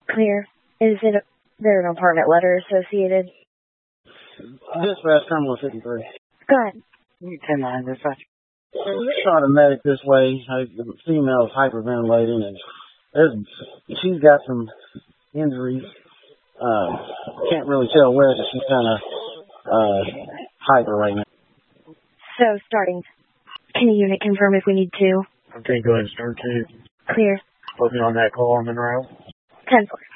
Clear. Is there an apartment letter associated? Dispatch terminal 53. Go ahead. 10-9, dispatch. Shot a medic this way. The female is hyperventilating, and she's got some injuries. Can't really tell where, but she's kind of hyper right now. So, starting. Can a unit confirm if we need to? Okay, go ahead and start 2. Clear. Put me on that call on Monroe. 10-4.